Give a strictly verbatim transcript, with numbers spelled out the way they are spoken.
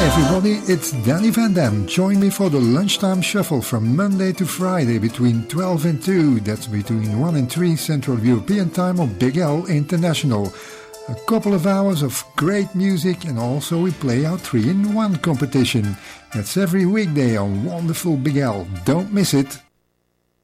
everybody, it's Danny Van Dam. Join me for the Lunchtime Shuffle from Monday to Friday between twelve and two. That's between one and three Central European Time on Big L International. A couple of hours of great music, and also we play our three in one competition. That's every weekday on wonderful Big L. Don't miss it.